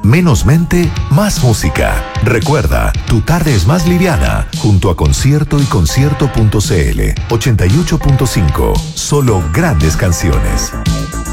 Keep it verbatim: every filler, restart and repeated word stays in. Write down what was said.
Menos mente, más música. Recuerda, tu tarde es más liviana junto a Concierto y Concierto punto c l. ochenta y ocho punto cinco. Solo grandes canciones.